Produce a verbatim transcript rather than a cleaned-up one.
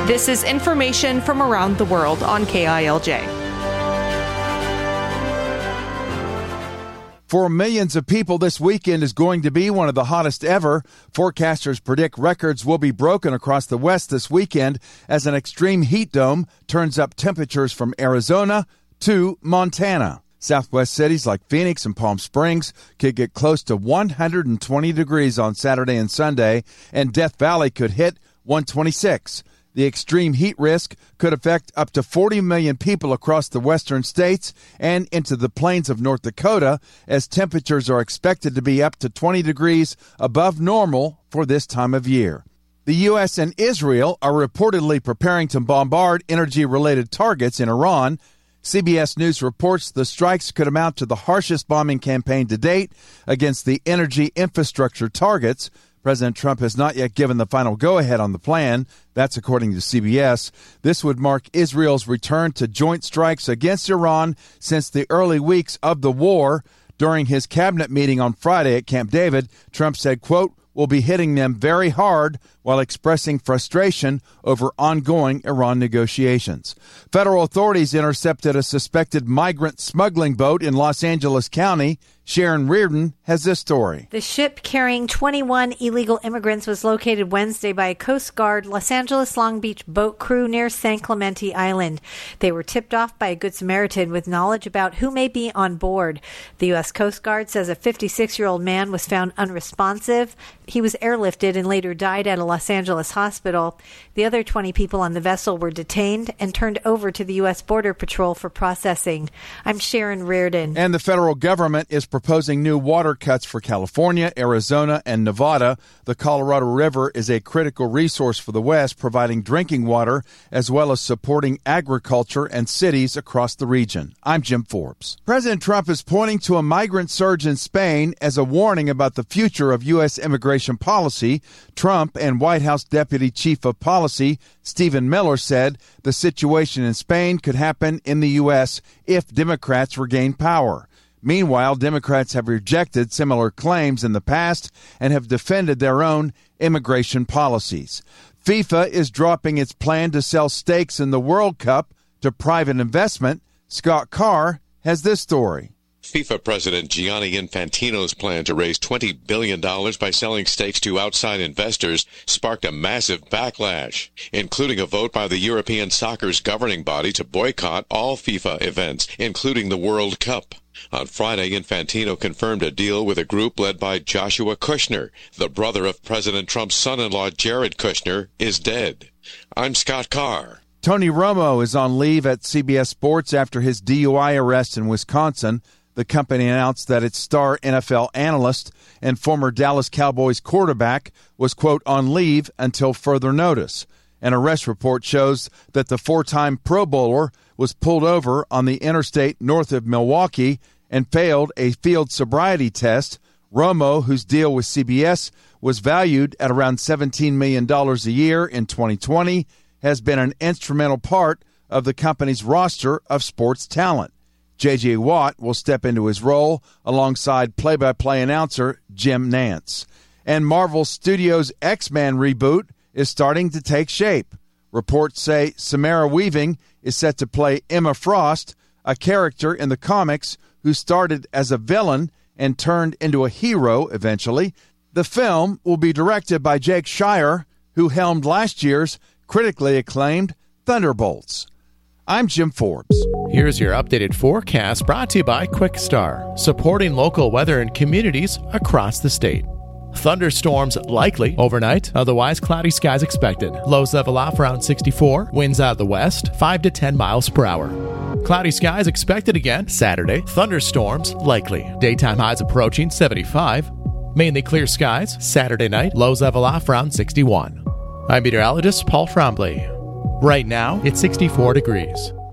This is information from around the world on K I L J. For millions of people, this weekend is going to be one of the hottest ever. Forecasters predict records will be broken across the West this weekend as an extreme heat dome turns up temperatures from Arizona to Montana. Southwest cities like Phoenix and Palm Springs could get close to one hundred twenty degrees on Saturday and Sunday, and Death Valley could hit one twenty-six. The extreme heat risk could affect up to forty million people across the western states and into the plains of North Dakota, as temperatures are expected to be up to twenty degrees above normal for this time of year. The U S and Israel are reportedly preparing to bombard energy-related targets in Iran. C B S News reports the strikes could amount to the harshest bombing campaign to date against the energy infrastructure targets. President Trump has not yet given the final go-ahead on the plan. That's according to C B S. This would mark Israel's return to joint strikes against Iran since the early weeks of the war. During his cabinet meeting on Friday at Camp David, Trump said, quote, "We'll be hitting them very hard," while expressing frustration over ongoing Iran negotiations. Federal authorities intercepted a suspected migrant smuggling boat in Los Angeles County. Sharon Reardon has this story. The ship carrying twenty-one illegal immigrants was located Wednesday by a Coast Guard Los Angeles Long Beach boat crew near San Clemente Island. They were tipped off by a Good Samaritan with knowledge about who may be on board. The U S Coast Guard says a fifty-six-year-old man was found unresponsive. He was airlifted and later died at a Los Angeles hospital. The other twenty people on the vessel were detained and turned over to the U S Border Patrol for processing. I'm Sharon Reardon. And the federal government is proposing new water cuts for California, Arizona, and Nevada. The Colorado River is a critical resource for the West, providing drinking water as well as supporting agriculture and cities across the region. I'm Jim Forbes. President Trump is pointing to a migrant surge in Spain as a warning about the future of U S immigration policy. Trump and White House Deputy Chief of Policy Stephen Miller said the situation in Spain could happen in the U S if Democrats regain power. Meanwhile, Democrats have rejected similar claims in the past and have defended their own immigration policies. FIFA is dropping its plan to sell stakes in the World Cup to private investment. Scott Carr has this story. FIFA President Gianni Infantino's plan to raise twenty billion dollars by selling stakes to outside investors sparked a massive backlash, including a vote by the European soccer's governing body to boycott all FIFA events, including the World Cup. On Friday, Infantino confirmed a deal with a group led by Joshua Kushner. The brother of President Trump's son-in-law, Jared Kushner, is dead. I'm Scott Carr. Tony Romo is on leave at C B S Sports after his D U I arrest in Wisconsin. The company announced that its star N F L analyst and former Dallas Cowboys quarterback was, quote, on leave until further notice. An arrest report shows that the four-time Pro Bowler was pulled over on the interstate north of Milwaukee and failed a field sobriety test. Romo, whose deal with C B S was valued at around seventeen million dollars a year in twenty twenty, has been an instrumental part of the company's roster of sports talent. J J. Watt will step into his role alongside play-by-play announcer Jim Nantz. And Marvel Studios' X-Men reboot is starting to take shape. Reports say Samara Weaving is set to play Emma Frost, a character in the comics who started as a villain and turned into a hero eventually. The film will be directed by Jake Shire, who helmed last year's critically acclaimed Thunderbolts. I'm Jim Forbes. Here's your updated forecast brought to you by Quickstar, supporting local weather in communities across the state. Thunderstorms likely overnight, otherwise cloudy skies expected. Lows level off around sixty-four, winds out of the west, five to ten miles per hour. Cloudy skies expected again Saturday, thunderstorms likely. Daytime highs approaching seventy-five. Mainly clear skies Saturday night, lows level off around sixty-one. I'm meteorologist Paul Trombley. Right now, it's sixty-four degrees.